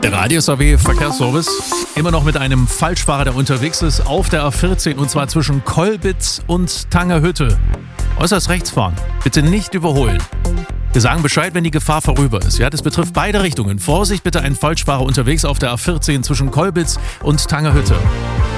Der Radius AW Verkehrsservice, immer noch mit einem Falschfahrer, der unterwegs ist auf der A14 und zwar zwischen Kolbitz und Tangerhütte. Äußerst rechts fahren, bitte nicht überholen. Wir sagen Bescheid, wenn die Gefahr vorüber ist. Ja, das betrifft beide Richtungen. Vorsicht bitte, ein Falschfahrer unterwegs auf der A14 zwischen Kolbitz und Tangerhütte.